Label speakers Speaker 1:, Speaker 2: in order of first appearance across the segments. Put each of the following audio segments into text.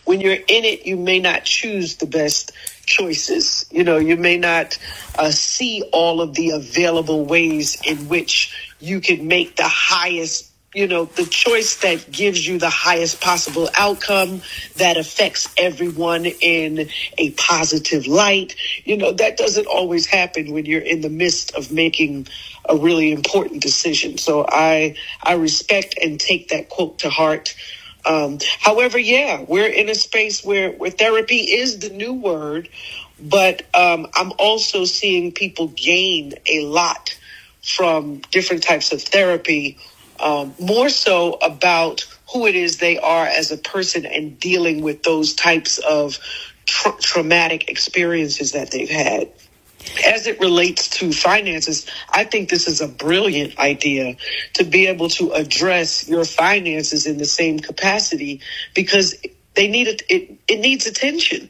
Speaker 1: when you're in it, you may not choose the best choices. You may not see all of the available ways in which you can make the highest, the choice that gives you the highest possible outcome that affects everyone in a positive light. That doesn't always happen when you're in the midst of making a really important decision. So I respect and take that quote to heart. However, we're in a space where therapy is the new word, but I'm also seeing people gain a lot from different types of therapy, more so about who it is they are as a person and dealing with those types of traumatic experiences that they've had. As it relates to finances, I think this is a brilliant idea to be able to address your finances in the same capacity, because they need it needs attention.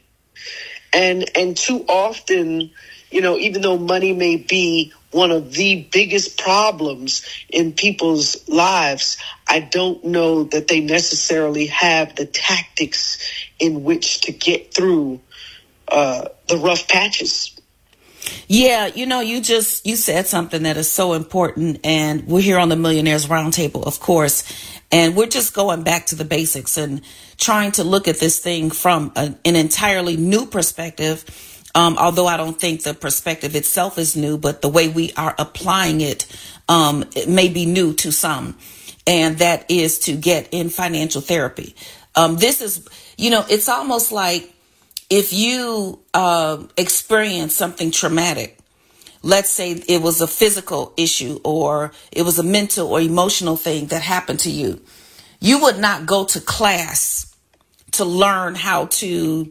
Speaker 1: And too often, even though money may be one of the biggest problems in people's lives, I don't know that they necessarily have the tactics in which to get through the rough patches.
Speaker 2: Yeah, you said something that is so important, and we're here on the Millionaires Roundtable, of course, and we're just going back to the basics and trying to look at this thing from an entirely new perspective, although I don't think the perspective itself is new, but the way we are applying it, it may be new to some, and that is to get in financial therapy. This is, it's almost like, if you experience something traumatic, let's say it was a physical issue or it was a mental or emotional thing that happened to you, you would not go to class to learn how to,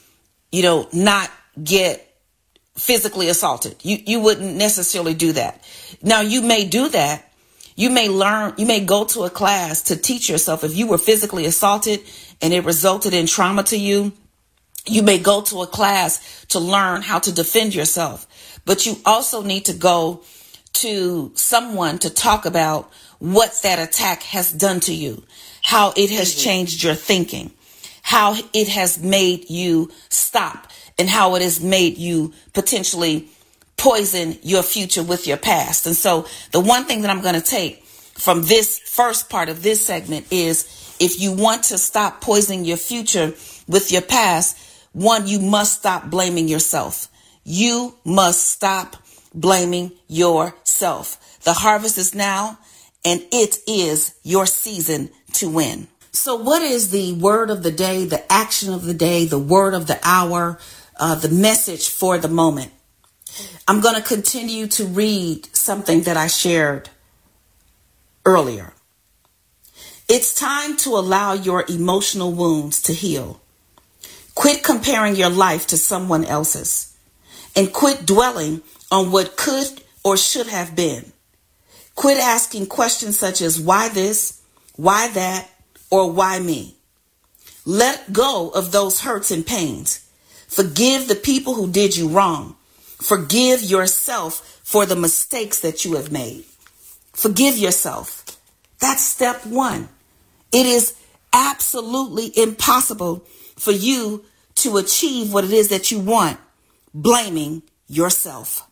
Speaker 2: not get physically assaulted. You wouldn't necessarily do that. Now, you may do that. You may go to a class to teach yourself if you were physically assaulted and it resulted in trauma to you. You may go to a class to learn how to defend yourself, but you also need to go to someone to talk about what that attack has done to you, how it has changed your thinking, how it has made you stop, and how it has made you potentially poison your future with your past. And so the one thing that I'm going to take from this first part of this segment is, if you want to stop poisoning your future with your past, one, you must stop blaming yourself. You must stop blaming yourself. The harvest is now, and it is your season to win. So what is the word of the day, the action of the day, the word of the hour, the message for the moment? I'm going to continue to read something that I shared earlier. It's time to allow your emotional wounds to heal. Quit comparing your life to someone else's, and quit dwelling on what could or should have been. Quit asking questions such as why this, why that, or why me. Let go of those hurts and pains. Forgive the people who did you wrong. Forgive yourself for the mistakes that you have made. Forgive yourself. That's step one. It is absolutely impossible for you to achieve what it is that you want, blaming yourself.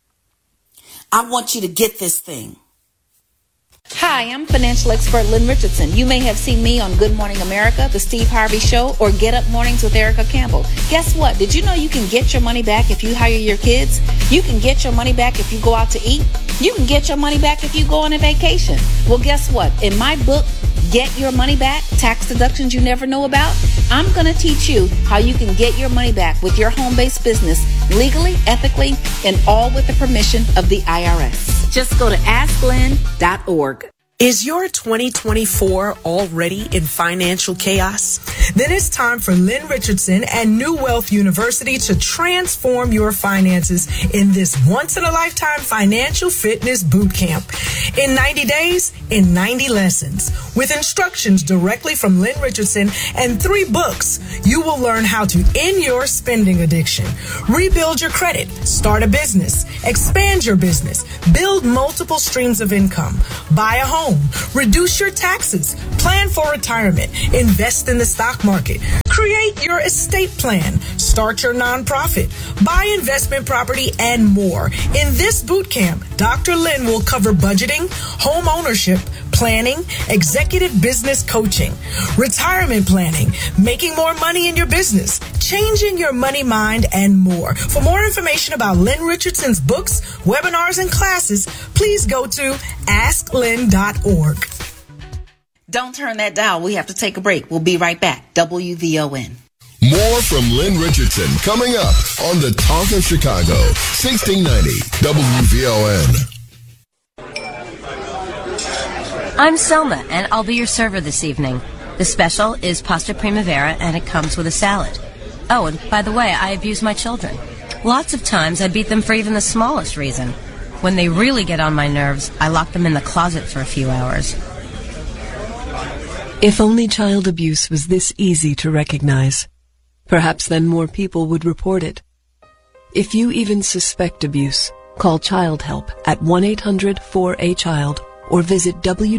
Speaker 2: I want you to get this thing.
Speaker 3: Hi, I'm financial expert Lynn Richardson. You may have seen me on Good Morning America, The Steve Harvey Show, or Get Up Mornings with Erica Campbell. Guess what? Did you know you can get your money back if you hire your kids? You can get your money back if you go out to eat. You can get your money back if you go on a vacation. Well, guess what? In my book, Get Your Money Back, Tax Deductions You Never Know About, I'm going to teach you how you can get your money back with your home-based business legally, ethically, and all with the permission of the IRS. Just go to AskLynn.org.
Speaker 4: Is your 2024 already in financial chaos? Then it's time for Lynn Richardson and New Wealth University to transform your finances in this once-in-a-lifetime financial fitness boot camp. In 90 days, in 90 lessons, with instructions directly from Lynn Richardson and 3 books, you will learn how to end your spending addiction, rebuild your credit, start a business, expand your business, build multiple streams of income, buy a home, reduce your taxes, plan for retirement, invest in the stock market, create your estate plan, start your nonprofit, buy investment property, and more. In this boot camp, Dr. Lynn will cover budgeting, home ownership, planning, executive business coaching, retirement planning, making more money in your business, changing your money mind, and more. For more information about Lynn Richardson's books, webinars, and classes, please go to asklynn.org.
Speaker 2: Don't turn that dial. We have to take a break. We'll be right back. WVON.
Speaker 5: More from Lynn Richardson coming up on the Talk of Chicago, 1690 WVON.
Speaker 6: I'm Selma, and I'll be your server this evening. The special is pasta primavera, and it comes with a salad. Oh, and by the way, I abuse my children. Lots of times I beat them for even the smallest reason. When they really get on my nerves, I lock them in the closet for a few hours.
Speaker 7: If only child abuse was this easy to recognize, perhaps then more people would report it. If you even suspect abuse, call Child Help at 1-800-4A-CHILD or visit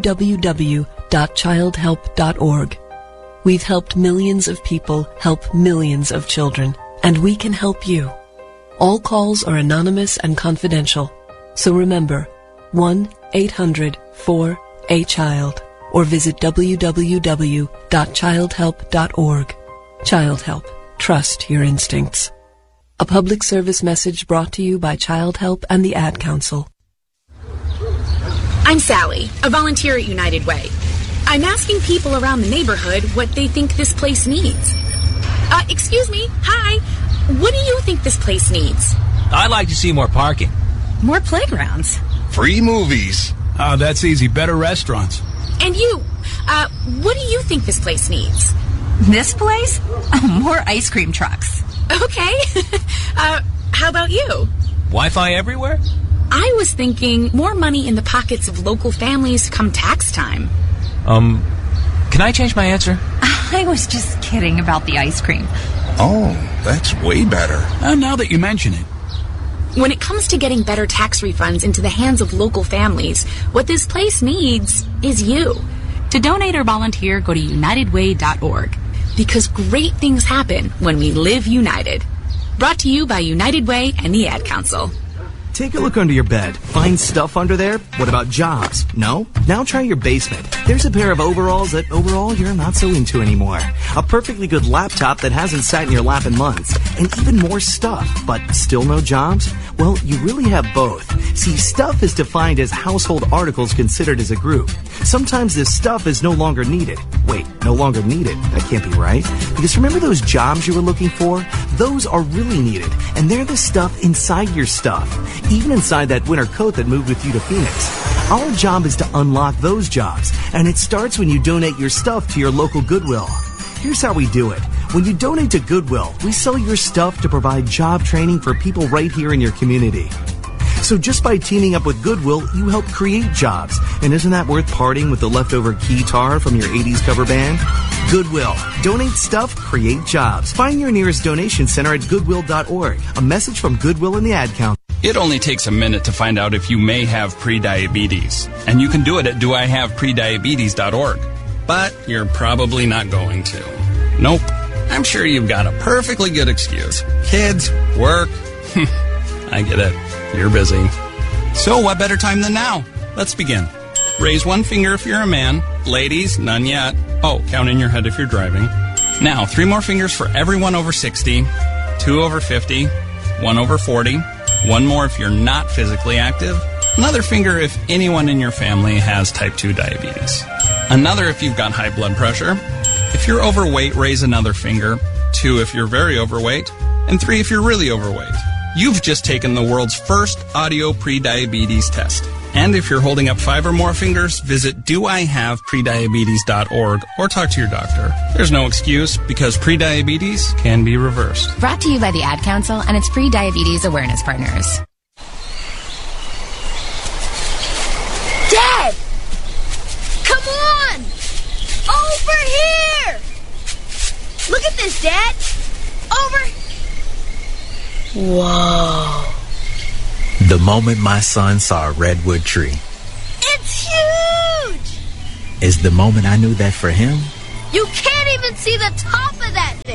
Speaker 7: www.childhelp.org. We've helped millions of people help millions of children, and we can help you. All calls are anonymous and confidential, so remember, 1-800-4A-CHILD. or visit www.childhelp.org. Child Help. Trust your instincts. A public service message brought to you by Child Help and the Ad Council.
Speaker 8: I'm Sally, a volunteer at United Way. I'm asking people around the neighborhood what they think this place needs. Excuse me, hi. What do you think this place needs?
Speaker 9: I'd like to see more parking.
Speaker 8: More playgrounds.
Speaker 5: Free movies.
Speaker 9: Oh, that's easy. Better restaurants.
Speaker 8: And you, what do you think this place needs?
Speaker 10: This place? Oh, more ice cream trucks.
Speaker 8: Okay. How about you?
Speaker 9: Wi-Fi everywhere?
Speaker 8: I was thinking more money in the pockets of local families come tax time.
Speaker 9: Can I change my answer?
Speaker 10: I was just kidding about the ice cream.
Speaker 5: Oh, that's way better.
Speaker 9: Now that you mention it.
Speaker 8: When it comes to getting better tax refunds into the hands of local families, what this place needs is you. To donate or volunteer, go to unitedway.org. Because great things happen when we live united. Brought to you by United Way and the Ad Council.
Speaker 11: Take a look under your bed. Find stuff under there? What about jobs? No? Now try your basement. There's a pair of overalls that overall you're not so into anymore. A perfectly good laptop that hasn't sat in your lap in months. And even more stuff, but still no jobs? Well, you really have both. See, stuff is defined as household articles considered as a group. Sometimes this stuff is no longer needed. Wait, no longer needed? That can't be right. Because remember those jobs you were looking for? Those are really needed. And they're the stuff inside your stuff. Even inside that winter coat that moved with you to Phoenix. Our job is to unlock those jobs, and it starts when you donate your stuff to your local Goodwill. Here's how we do it. When you donate to Goodwill, we sell your stuff to provide job training for people right here in your community. So just by teaming up with Goodwill, you help create jobs. And isn't that worth parting with the leftover guitar from your 80s cover band? Goodwill. Donate stuff, create jobs. Find your nearest donation center at goodwill.org. A message from Goodwill and the Ad Council.
Speaker 12: It only takes a minute to find out if you may have prediabetes. And you can do it at doihaveprediabetes.org. But you're probably not going to. Nope. I'm sure you've got a perfectly good excuse. Kids, work. I get it. You're busy. So what better time than now? Let's begin. Raise one finger if you're a man. Ladies, none yet. Oh, count in your head if you're driving. Now, 3 more fingers for everyone over 60, 2 over 50, 1 over 40, 1 more if you're not physically active, another finger if anyone in your family has type 2 diabetes, another if you've got high blood pressure. If you're overweight, raise another finger, 2 if you're very overweight, and 3 if you're really overweight. You've just taken the world's first audio prediabetes test. And if you're holding up 5 or more fingers, visit doihaveprediabetes.org or talk to your doctor. There's no excuse because prediabetes can be reversed.
Speaker 13: Brought to you by the Ad Council and its pre-diabetes awareness partners.
Speaker 14: Dad! Come on! Over here! Look at this, Dad! Over...
Speaker 15: Whoa. The moment my son saw a redwood tree
Speaker 14: It's huge!
Speaker 15: is the moment I knew that for him,
Speaker 14: You can't even see the top of that thing!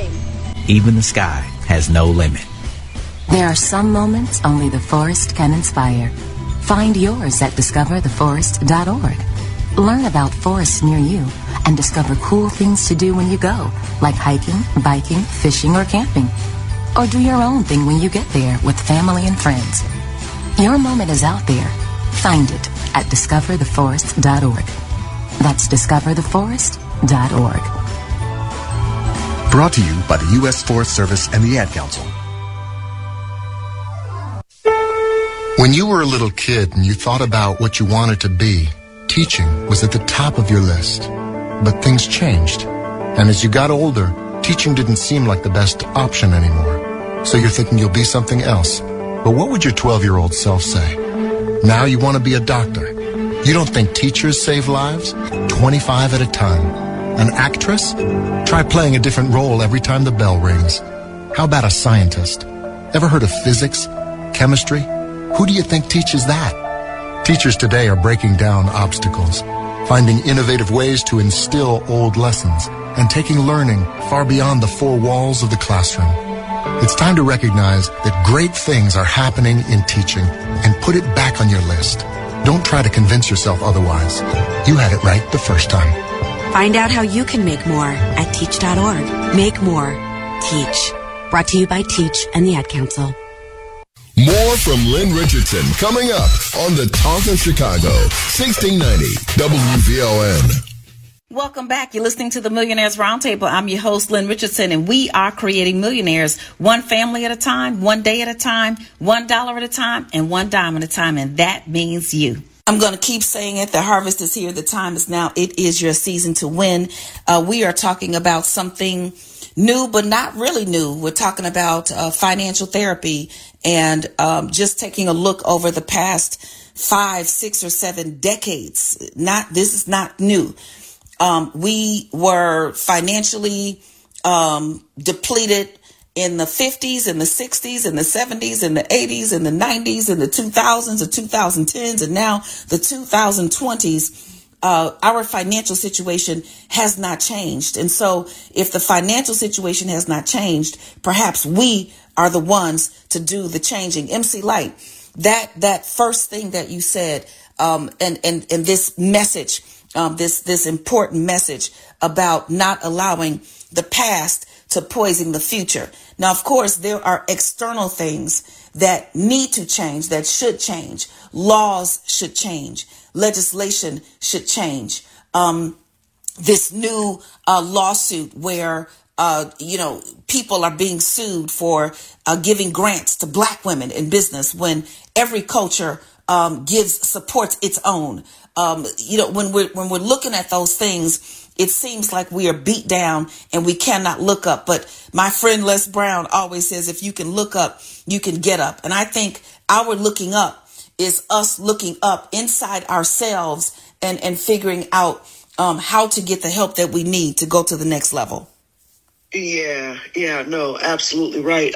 Speaker 15: even the sky has no limit.
Speaker 16: There are some moments only the forest can inspire. Find yours at discovertheforest.org. Learn about forests near you and discover cool things to do when you go, like hiking, biking, fishing, or camping. Or do your own thing when you get there with family and friends. Your moment is out there. Find it at discovertheforest.org. That's discovertheforest.org.
Speaker 17: Brought to you by the U.S. Forest Service and the Ad Council.
Speaker 18: When you were a little kid and you thought about what you wanted to be, teaching was at the top of your list. But things changed. And as you got older, teaching didn't seem like the best option anymore. So you're thinking you'll be something else. But what would your 12-year-old self say? Now you want to be a doctor. You don't think teachers save lives? 25 at a time. An actress? Try playing a different role every time the bell rings. How about a scientist? Ever heard of physics? Chemistry? Who do you think teaches that? Teachers today are breaking down obstacles, finding innovative ways to instill old lessons, and taking learning far beyond the four walls of the classroom. It's time to recognize that great things are happening in teaching and put it back on your list. Don't try to convince yourself otherwise. You had it right the first time.
Speaker 19: Find out how you can make more at teach.org. Make more. Teach. Brought to you by Teach and the Ad Council.
Speaker 5: More from Lynn Richardson coming up on the Talk of Chicago, 1690 WVLN.
Speaker 2: Welcome back. You're listening to the Millionaires Roundtable. I'm your host, Lynn Richardson, and we are creating millionaires one family at a time, one day at a time, $1 at a time, and $1 at a time, and that means you. I'm going to keep saying it. The harvest is here. The time is now. It is your season to win. We are talking about something new, but not really new. We're talking about financial therapy and just taking a look over the past 5, 6, or 7 decades. This is not new. We were financially depleted in the 50s and the 60s and the 70s and the 80s and the 90s and the 2000s, the 2010s, and now the 2020s. Our financial situation has not changed. And so if the financial situation has not changed, perhaps we are the ones to do the changing. MC Light, that first thing that you said, and this message, this important message about not allowing the past to poison the future. Now, of course, there are external things that need to change, that should change. Laws should change. Legislation should change. This new lawsuit where people are being sued for giving grants to Black women in business when every culture supports its own. When we're looking at those things, it seems like we are beat down and we cannot look up. But my friend Les Brown always says, if you can look up, you can get up. And I think our looking up is us looking up inside ourselves and figuring out how to get the help that we need to go to the next level.
Speaker 1: Yeah, no, absolutely right.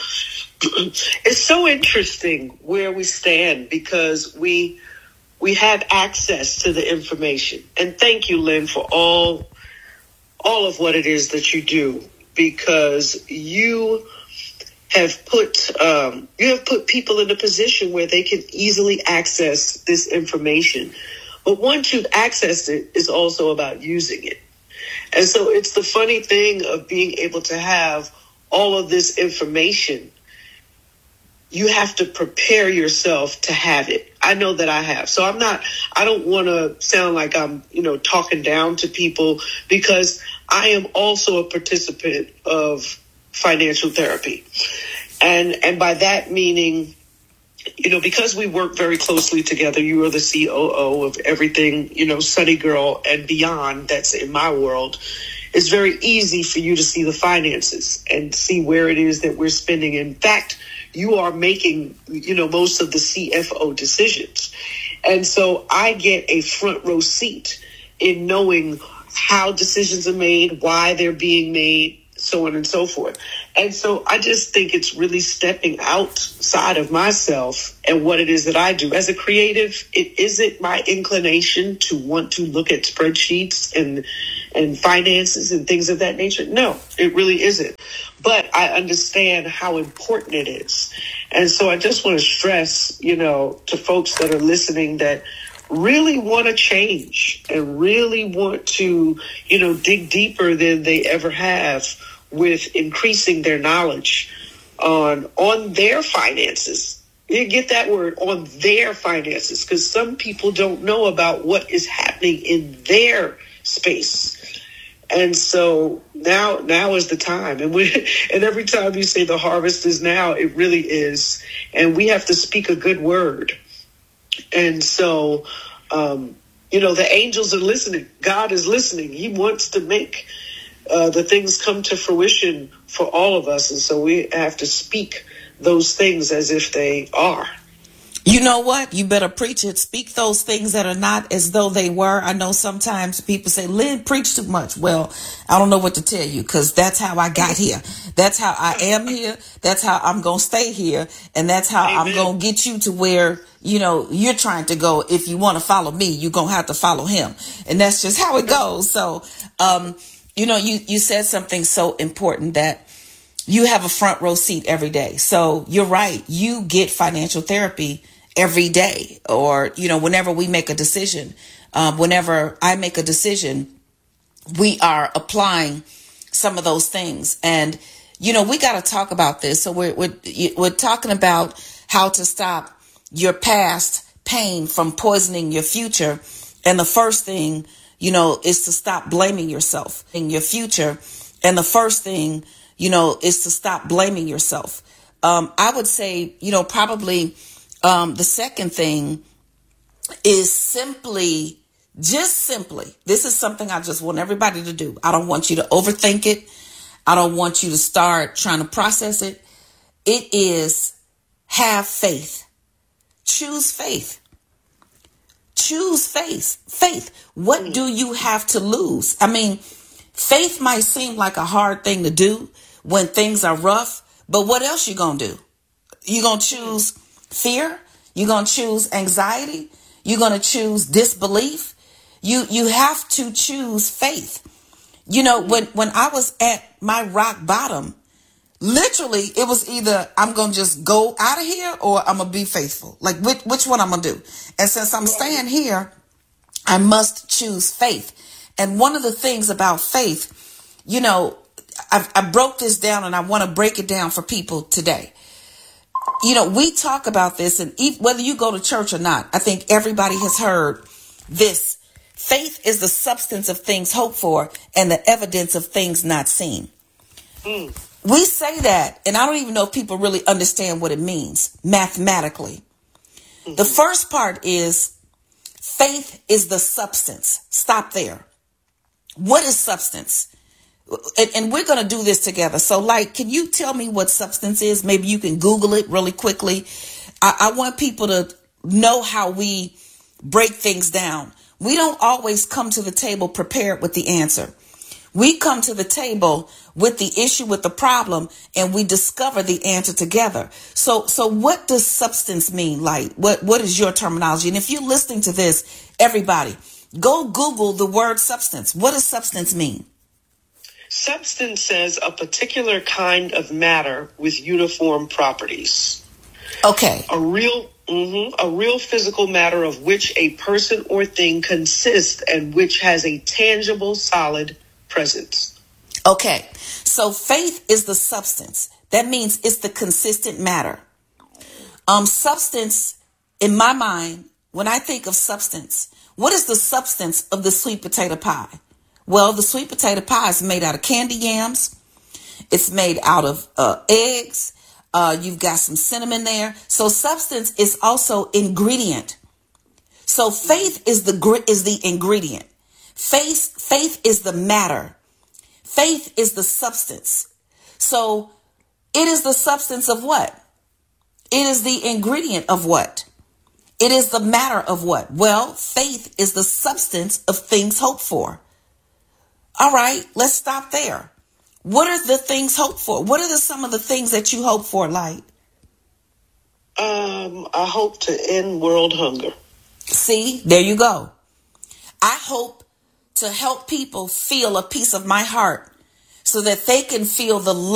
Speaker 1: It's so interesting where we stand because we have access to the information. And thank you, Lynn, for all of what it is that you do, because you have put people in a position where they can easily access this information. But once you've accessed it, it's also about using it. And so it's the funny thing of being able to have all of this information. You have to prepare yourself to have it. I know that I have. So I don't want to sound like I'm, talking down to people, because I am also a participant of financial therapy. And by that meaning, because we work very closely together, you are the COO of everything, Sunny Girl and beyond that's in my world. It's very easy for you to see the finances and see where it is that we're spending. In fact, you are making, most of the CFO decisions. And so I get a front row seat in knowing how decisions are made, why they're being made, so on and so forth. And so I just think it's really stepping outside of myself and what it is that I do. As a creative, it isn't my inclination to want to look at spreadsheets and finances and things of that nature. No, it really isn't. but I understand how important it is. And so I just want to stress, to folks that are listening that really want to change and really want to, dig deeper than they ever have with increasing their knowledge on their finances. You get that word, on their finances, because some people don't know about what is happening in their space. And so now is the time. And every time you say the harvest is now, it really is. And we have to speak a good word. And so, the angels are listening. God is listening. He wants to make the things come to fruition for all of us. And so we have to speak those things as if they are.
Speaker 2: You know what? You better preach it. Speak those things that are not as though they were. I know sometimes people say, Lynn, preach too much. Well, I don't know what to tell you, because that's how I got here. That's how I am here. That's how I'm going to stay here. And that's how I'm going to get you to where, you're trying to go. If you want to follow me, you're going to have to follow him. And that's just how it goes. So, you said something so important, that you have a front row seat every day. So you're right. You get financial therapy every day, or, whenever we make a decision, whenever I make a decision, we are applying some of those things. And, we got to talk about this. So we're talking about how to stop your past pain from poisoning your future. And the first thing, is to stop blaming yourself in your future. And the first thing, is to stop blaming yourself. I would say, probably the second thing is simply, this is something I just want everybody to do. I don't want you to overthink it. I don't want you to start trying to process it. It is have faith. Choose faith. Choose faith. Faith. What do you have to lose? I mean, faith might seem like a hard thing to do when things are rough, but what else you gonna do? You gonna choose fear? You gonna choose anxiety? You gonna choose disbelief? You have to choose faith. When I was at my rock bottom, literally it was either I'm gonna just go out of here or I'm gonna be faithful. Like which one I'm gonna do? And since I'm staying here, I must choose faith. And one of the things about faith, I broke this down, and I want to break it down for people today. We talk about this, and whether you go to church or not, I think everybody has heard this. Faith is the substance of things hoped for and the evidence of things not seen. We say that, and I don't even know if people really understand what it means mathematically. The first part is faith is the substance. Stop there. What is substance? And we're going to do this together. So, can you tell me what substance is? Maybe you can Google it really quickly. I want people to know how we break things down. We don't always come to the table prepared with the answer. We come to the table with the issue, with the problem, and we discover the answer together. So what does substance mean? What is your terminology? And if you're listening to this, everybody, go Google the word substance. What does substance mean?
Speaker 1: Substance says a particular kind of matter with uniform properties.
Speaker 2: Okay.
Speaker 1: A real physical matter of which a person or thing consists and which has a tangible, solid presence.
Speaker 2: Okay. So faith is the substance. That means it's the consistent matter. Substance, in my mind, when I think of substance, what is the substance of the sweet potato pie? Well, the sweet potato pie is made out of candy yams. It's made out of eggs. You've got some cinnamon there. So substance is also ingredient. So faith is the ingredient. Faith is the matter. Faith is the substance. So it is the substance of what? It is the ingredient of what? It is the matter of what? Well, faith is the substance of things hoped for. All right, let's stop there. What are the things hoped for? What are some of the things that you hope for, Light?
Speaker 1: I hope to end world hunger.
Speaker 2: See, there you go. I hope to help people feel a piece of my heart so that they can feel the